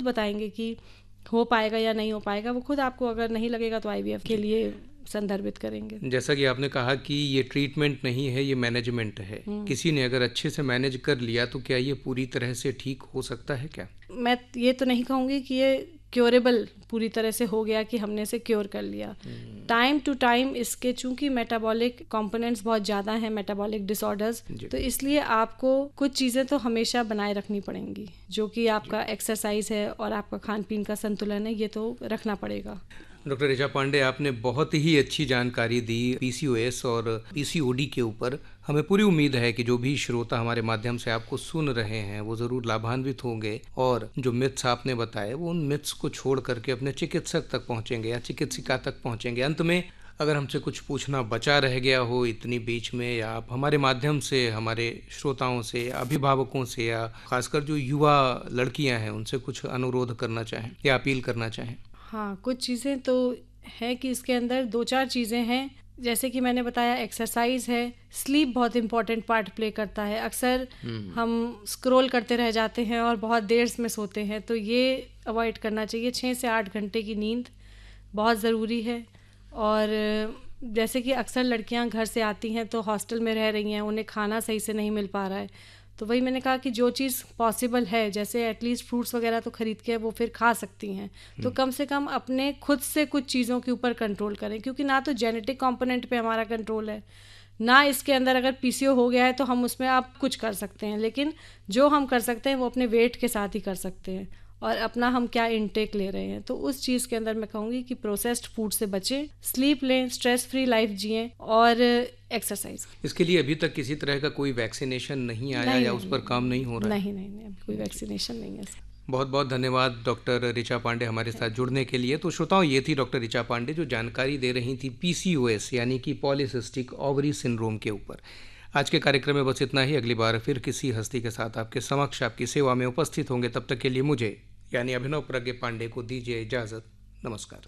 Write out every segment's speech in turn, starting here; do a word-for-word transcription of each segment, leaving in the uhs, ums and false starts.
बताएंगे कि हो पाएगा या नहीं हो पाएगा। वो खुद आपको अगर नहीं लगेगा तो आईवीएफ के लिए संदर्भित करेंगे। जैसा कि आपने कहा कि ये ट्रीटमेंट नहीं है, ये मैनेजमेंट है। किसी ने अगर अच्छे से मैनेज कर लिया तो क्या ये पूरी तरह से ठीक हो सकता है क्या? मैं ये तो नहीं कहूँगी कि ये क्योरेबल पूरी तरह से हो गया कि हमने इसे क्योर कर लिया। टाइम टू टाइम इसके चूंकि मेटाबॉलिक कंपोनेंट्स बहुत ज़्यादा हैं, मेटाबॉलिक डिसऑर्डर्स, तो इसलिए आपको कुछ चीज़ें तो हमेशा बनाए रखनी पड़ेंगी, जो कि आपका एक्सरसाइज है और आपका खान पीन का संतुलन है, ये तो रखना पड़ेगा। डॉक्टर ऋचा पांडे, आपने बहुत ही अच्छी जानकारी दी पीसीओएस और पीसीओडी के ऊपर। हमें पूरी उम्मीद है कि जो भी श्रोता हमारे माध्यम से आपको सुन रहे हैं वो ज़रूर लाभान्वित होंगे और जो मिथ्स आपने बताए वो उन मिथ्स को छोड़ करके अपने चिकित्सक तक पहुंचेंगे या चिकित्सिका तक पहुंचेंगे। अंत में अगर हमसे कुछ पूछना बचा रह गया हो इतनी बीच में, या आप हमारे माध्यम से हमारे श्रोताओं से, अभिभावकों से, या खासकर जो युवा लड़कियां हैं उनसे कुछ अनुरोध करना चाहें या अपील करना चाहें? हाँ, कुछ चीज़ें तो है कि इसके अंदर दो चार चीज़ें हैं, जैसे कि मैंने बताया एक्सरसाइज है, स्लीप बहुत इंपॉर्टेंट पार्ट प्ले करता है। अक्सर हम स्क्रॉल करते रह जाते हैं और बहुत देर में सोते हैं, तो ये अवॉइड करना चाहिए। छः से आठ घंटे की नींद बहुत ज़रूरी है। और जैसे कि अक्सर लड़कियां घर से आती हैं तो हॉस्टल में रह रही हैं, उन्हें खाना सही से नहीं मिल पा रहा है, तो वही मैंने कहा कि जो चीज़ पॉसिबल है, जैसे एटलीस्ट फ्रूट्स वगैरह तो खरीद के वो फिर खा सकती हैं, तो कम से कम अपने खुद से कुछ चीज़ों के ऊपर कंट्रोल करें, क्योंकि ना तो जेनेटिक कंपोनेंट पे हमारा कंट्रोल है, ना इसके अंदर अगर पीसीओ हो गया है तो हम उसमें आप कुछ कर सकते हैं, लेकिन जो हम कर सकते हैं वो अपने वेट के साथ ही कर सकते हैं और अपना हम क्या इनटेक ले रहे हैं। तो उस चीज़ के अंदर मैं कहूँगी कि प्रोसेस्ड फूड से बचें, स्लीप लें, स्ट्रेस फ्री लाइफ जिएं और एक्सरसाइज। इसके लिए अभी तक किसी तरह का कोई वैक्सीनेशन नहीं आया नहीं, या नहीं, उस पर काम नहीं हो रहा है? नहीं नहीं नहीं अभी कोई वैक्सीनेशन नहीं है। बहुत बहुत धन्यवाद डॉक्टर ऋचा पांडे हमारे साथ जुड़ने के लिए। तो श्रोताओं, ये थी डॉक्टर ऋचा पांडे जो जानकारी दे रही थी पीसीओएस यानी कि पॉलीसिस्टिक ओवरी सिंड्रोम के ऊपर। आज के कार्यक्रम में बस इतना ही। अगली बार फिर किसी हस्ती के साथ आपके समक्ष आपकी सेवा में उपस्थित होंगे। तब तक के लिए मुझे यानी अभिनव प्रज्ञ पांडे को दीजिए इजाज़त। नमस्कार।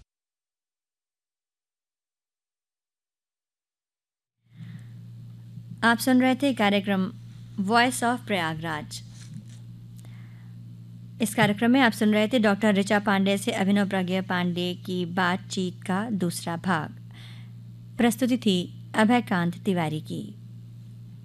आप सुन रहे थे कार्यक्रम वॉइस ऑफ प्रयागराज। इस कार्यक्रम में आप सुन रहे थे डॉक्टर ऋचा पांडे से अभिनव प्रज्ञ पांडे की बातचीत का दूसरा भाग। प्रस्तुति थी अभयकांत तिवारी की।